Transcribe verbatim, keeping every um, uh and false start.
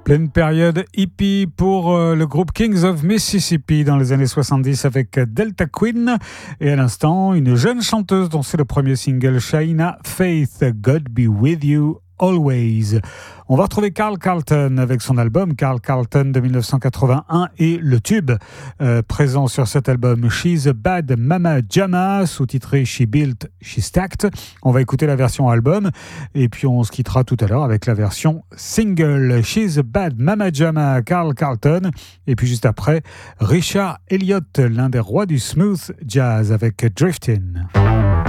Pleine période hippie pour euh, le groupe Kings of Mississippi dans les années soixante-dix avec Delta Queen. Et à l'instant, une jeune chanteuse dont c'est le premier single, Shaina Faith, God Be With You Always. On va retrouver Carl Carlton avec son album Carl Carlton de dix-neuf cent quatre-vingt-un et le tube euh, présent sur cet album She's a Bad Mama Jamma, sous-titré She Built, She Stacked. On va écouter la version album et puis on se quittera tout à l'heure avec la version single She's a Bad Mama Jamma, Carl Carlton. Et puis juste après, Richard Elliott, l'un des rois du smooth jazz avec Driftin'.